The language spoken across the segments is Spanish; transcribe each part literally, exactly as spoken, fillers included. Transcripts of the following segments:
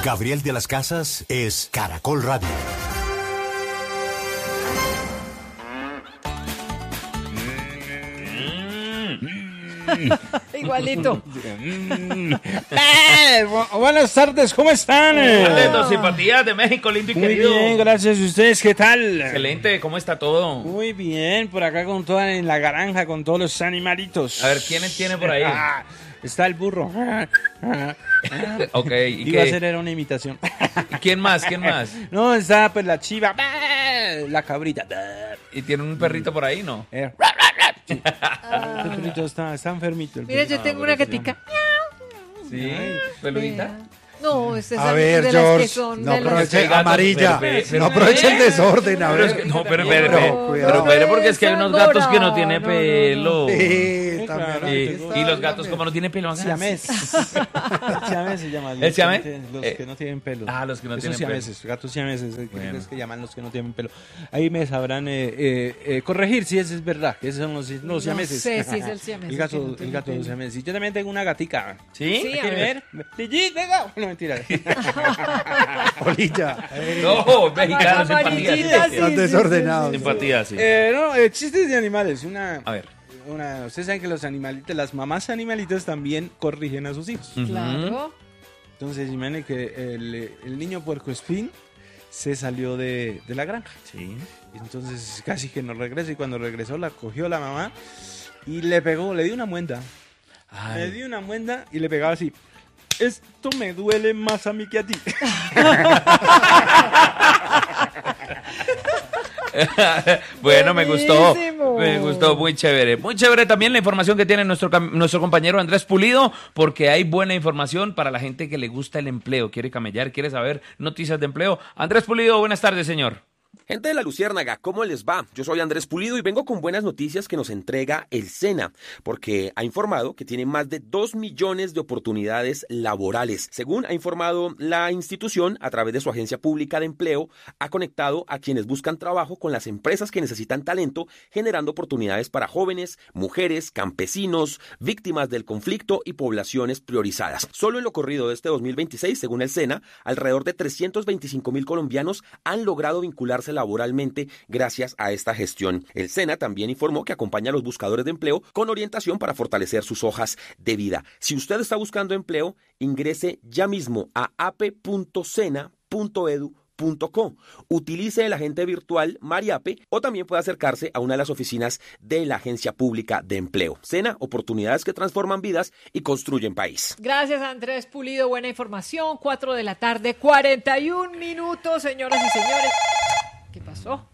Gabriel de las Casas es Caracol Radio. Igualito. Eh, bu- buenas tardes, ¿cómo están? Atento, simpatías de México, lindo y Muy querido. bien, gracias. ¿Y ustedes qué tal? Excelente, ¿cómo está todo? Muy bien, por acá con toda en la granja, con todos los animalitos. A ver, ¿quiénes tiene por ahí? Ah, está el burro. Ok, ¿y Iba a qué? hacer era una imitación. ¿Quién más? ¿Quién más? No, está pues la chiva, la cabrita. ¿Y tiene un perrito por ahí, no? Eh, sí. El perrito está, está enfermito. el Mira, perrito. yo tengo una gatica. Sí, peludita. No, es A esa ver, de las que George, son no de las- aproveche Hay gatos, amarilla, pero- pero- no aproveche el desorden, a Pero es ver. que- no, pero, No, pero, pero, pero, cuidado. pero, pero, porque es que hay unos gatos que no tienen No, no, no, no. pelo. Sí, también. claro. Y, aquí está, y los gatos, también. como no tienen pelo, hacen Siamés. Siamés se llama. ¿El siamés? Los que no tienen- Los Eh. que no tienen pelo. Ah, los que no Esos tienen pelo. siameses, gatos siameses, eh, que Bueno. es que llaman los que no tienen pelo. Ahí me sabrán eh, eh, eh, corregir si eso es verdad, que esos son los, los No siameses. sé si es el siamés El el gato, que no el tiene gato pelo. siamés. Y yo también tengo una gatica. ¿Sí? Sí, a ¿Quieren ver. ver? Ligi, venga. No, mentira. Polilla. eh, No, mexicano, simpatía. Amarillita, simpatía. sí, Están sí, desordenados. Simpatía, sí. Eh, no, eh, chistes de animales. Una, A ver. una, ustedes saben que los animalitos, las mamás animalitos también corrigen a sus hijos. Ujú. Claro. Entonces, imagínense que el, el niño puercoespín se salió de, de la granja. Sí. Y entonces casi que no regresa. Y cuando regresó la cogió la mamá y le pegó, le dio una muenda. Le Ay. dio una muenda y le pegaba así. Esto me duele más a mí que a ti. Bueno, me gustó. Buenísimo. Me gustó, muy chévere. Muy chévere también la información que tiene nuestro, cam- nuestro compañero Andrés Pulido, porque hay buena información para la gente que le gusta el empleo, quiere camellar, quiere saber noticias de empleo. Andrés Pulido, buenas tardes, señor. Gente de la Luciérnaga, ¿cómo les va? Yo soy Andrés Pulido y vengo con buenas noticias que nos entrega el SENA, porque ha informado que tiene más de dos millones de oportunidades laborales. Según ha informado la institución, a través de su agencia pública de empleo, ha conectado a quienes buscan trabajo con las empresas que necesitan talento, generando oportunidades para jóvenes, mujeres, campesinos, víctimas del conflicto y poblaciones priorizadas. Solo en lo corrido de este dos mil veintiséis, según el SENA, alrededor de trescientos veinticinco mil colombianos han logrado vincularse laboralmente gracias a esta gestión. El SENA también informó que acompaña a los buscadores de empleo con orientación para fortalecer sus hojas de vida. Si usted está buscando empleo, ingrese ya mismo a ape punto sena punto edu punto co. Utilice el agente virtual Mariape o también puede acercarse a una de las oficinas de la Agencia Pública de Empleo. SENA, oportunidades que transforman vidas y construyen país. Gracias, Andrés Pulido. Buena información. Cuatro de la tarde, cuarenta y un minutos, señoras y señores. ¿Qué pasó?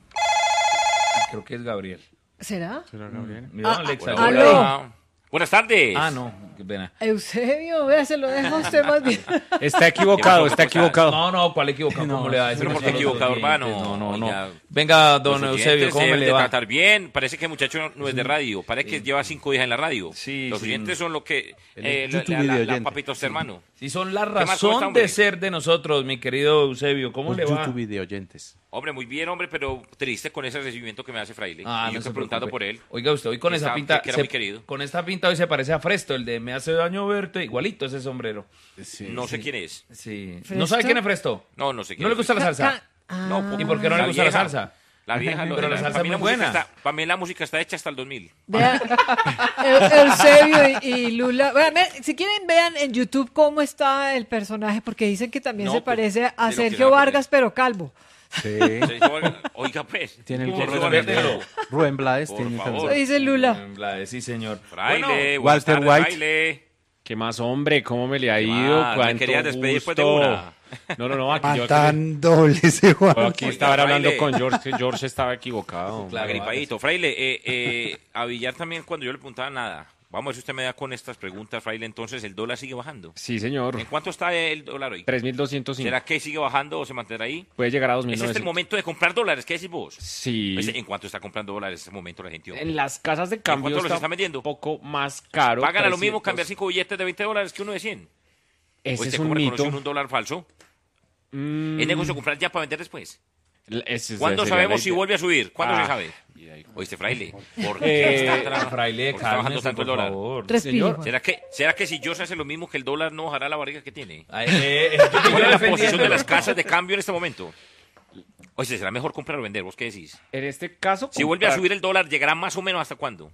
Creo que es Gabriel. ¿Será? Mira, Ah, Alexa. ah, aló. Hola. Buenas tardes. Ah, no, qué pena. Eusebio, vea, se lo dejo a usted más bien. Está equivocado, está equivocado. No, no, ¿cuál equivocado? ¿Cómo le va a decir? Pero ¿por qué Nosotros equivocado, los hermano? oyentes? No, no, no. Oiga, Venga, don Los Eusebio, oyentes ¿cómo se me deben le de va? tratar bien. Parece que el muchacho no, no es de radio. Parece que lleva cinco días en la radio. Sí, Los sí. oyentes son lo que... El Eh, la, YouTube la- la- la videoyente. papitos hermano. Sí, son la más? ¿Cómo está, razón hombre? de ser de nosotros, mi querido Eusebio. ¿Cómo le va? YouTube video oyentes. Hombre, muy bien, hombre, pero triste con ese recibimiento que me hace Fraile. Ah, y yo no se estoy preguntando preocupe. por él. Oiga usted, hoy con Que esa está- pinta, que era se- muy querido. con esta pinta hoy se parece a Fresto, el de me hace daño verte, igualito ese sombrero. no sé quién es. Sí. ¿Fresto? ¿No sabe quién es Fresto? No, no sé quién ¿No le es. gusta la Ca- salsa? ca- No, ah. ¿Y por qué no le La gusta la vieja. salsa? La vieja, lo- Pero la salsa para mí es muy música buena. está- para mí la música está hecha hasta el dos mil. Vea, Eu- Eusebio y, y Lula. Vean, vean, si quieren, vean en YouTube cómo está el personaje, porque dicen que también No, se pues, parece a de lo que Sergio se va a Vargas, pero calvo. Sí. Oiga, pues. Tiene el ¿cómo gorro se de va a verde. meterlo? Rubén Blades Por tiene el favor. Eso calzado. dice Lula. La- Sí, señor. Fraile, Bueno, buenas Walter tardes, White. Fraile. ¿Qué más, hombre? ¿Cómo me le ha ¿Qué ido? más? Me ¿Cuánto querías despedir después de gusto? una. No, no, no, aquí yo Matan doble ese Juan. aquí Oiga, estaba hablando Fraile. con George, que George estaba equivocado. Claro. Agripadito. Fraile, eh, eh, a Villar también cuando yo le preguntaba nada. Vamos a ver si usted me da con estas preguntas, Fraile. Entonces, ¿el dólar sigue bajando? Sí, señor. ¿En cuánto está el dólar hoy? tres mil doscientos cinco. ¿Será que sigue bajando o se mantendrá ahí? Puede llegar a dos mil ¿Es este el novecientos. momento de comprar dólares? ¿Qué decís vos? Sí. Pues, ¿en cuánto está comprando dólares en este momento la gente? En las casas de cambio cuánto los está están vendiendo? un poco más caro. ¿Pagan a lo mismo trescientos. cambiar cinco billetes de veinte dólares que uno de cien? Ese ¿O es este un cómo reconoce mito. uno un dólar falso? Mm, ¿Es negocio comprar ya para vender después? Ese es- ¿Cuándo sería la sabemos si idea. vuelve a subir? ¿Cuándo Ah, se sabe? y ahí- Oíste, Fraile. ¿Por qué Eh, está, tra- Fraile, por qué está bajando cálmese, tanto por el dólar? favor. Respiro. ¿Será que, ¿Será que si George hace lo mismo que el dólar no bajará la barriga que tiene? Ay, eh, eh, ¿Cuál es la defendiéndolo. posición de las casas de cambio en este momento? Oye, ¿será mejor comprar o vender? ¿Vos qué decís? En este caso, Si vuelve a comprar- subir el dólar, ¿llegará más o menos hasta cuándo?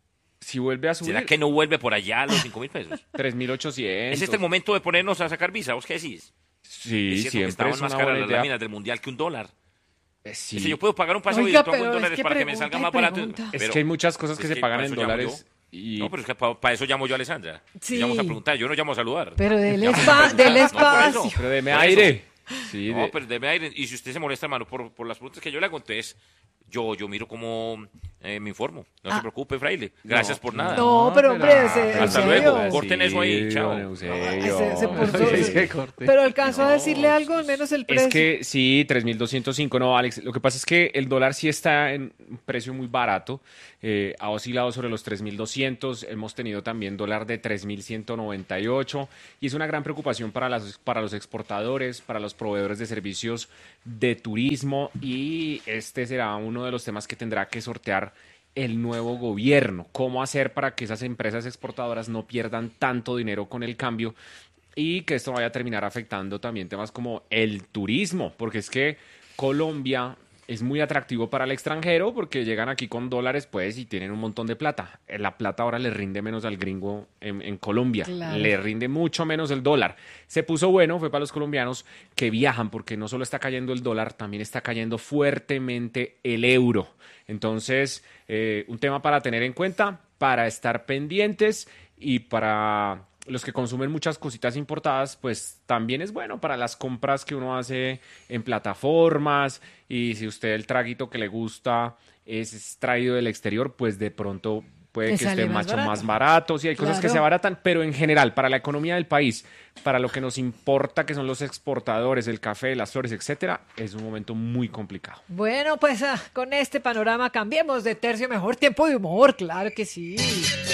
Si vuelve a subir, ¿Será que no vuelve por allá a los cinco mil pesos? tres mil ochocientos. ¿Es este el momento de ponernos a sacar visa? ¿Vos qué decís? Sí, es cierto que siempre estaban es más una caras buena las idea. láminas del mundial que un dólar. Eh, sí. Es decir, yo puedo pagar un pase Oiga, virtual pero en es dólares que para que me pregunta salga y más barato. pregunta. Es Pero- que hay muchas cosas que es se que pagan para en eso llamo dólares y No, pero es que para eso llamo yo a Alessandra. Sí. Llamo a preguntar, yo no llamo a saludar. Pero dele Llamo a espa- preguntar. dele No, por eso. espacio. pero deme Por eso. aire. Sí, No, de- pero deme aire. Y si usted se molesta, hermano, por, por las preguntas que yo le hago, entonces yo, yo miro cómo eh, me informo. No Ah. se preocupe, Fraile. Gracias por nada. No, pero hombre, ese- en Hasta serio. luego. Corten eso ahí, Sí, chao. don Eusebio. Ese- se puso- Sí, que corte. Pero alcanzó a No, decirle algo, al menos el precio. Es que sí, tres mil doscientos cinco, no, Alex. Lo que pasa es que el dólar sí está en un precio muy barato. eh, ha oscilado sobre los tres mil doscientos. Hemos tenido también dólar de tres mil ciento noventa y ocho. Y es una gran preocupación para, las, para los exportadores, para los proveedores de servicios de turismo. Y este será uno de los temas que tendrá que sortear el nuevo gobierno. ¿Cómo hacer para que esas empresas exportadoras no pierdan tanto dinero con el cambio? Y que esto vaya a terminar afectando también temas como el turismo, porque es que Colombia es muy atractivo para el extranjero porque llegan aquí con dólares, pues, y tienen un montón de plata. Eh, La plata ahora le rinde menos al gringo en, en Colombia. Claro. Le rinde mucho menos el dólar. Se puso bueno, fue para los colombianos que viajan, porque no solo está cayendo el dólar, también está cayendo fuertemente el euro. Entonces, eh, un tema para tener en cuenta, para estar pendientes y para los que consumen muchas cositas importadas, pues también es bueno para las compras que uno hace en plataformas. Y si usted el traguito que le gusta es traído del exterior, pues de pronto puede Le que sale esté más mucho barato. más barato. Sí, hay cosas que Claro. se abaratan, pero en general, para la economía del país, para lo que nos importa, que son los exportadores, el café, las flores, etcétera, es un momento muy complicado. Bueno, pues ah, con este panorama cambiemos de tercio, mejor tiempo de humor, claro que sí.